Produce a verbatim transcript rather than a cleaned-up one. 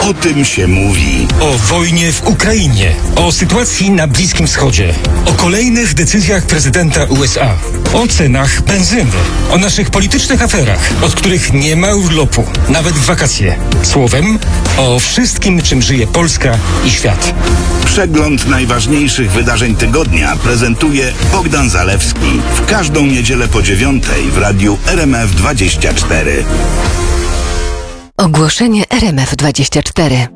O tym się mówi. O wojnie w Ukrainie, o sytuacji na Bliskim Wschodzie, o kolejnych decyzjach prezydenta U S A, o cenach benzyny, o naszych politycznych aferach, od których nie ma urlopu, nawet w wakacje. Słowem, o wszystkim, czym żyje Polska i świat. Przegląd najważniejszych wydarzeń tygodnia prezentuje Bogdan Zalewski w każdą niedzielę po dziewiątej w radiu R M F dwadzieścia cztery. Ogłoszenie R M F dwadzieścia cztery.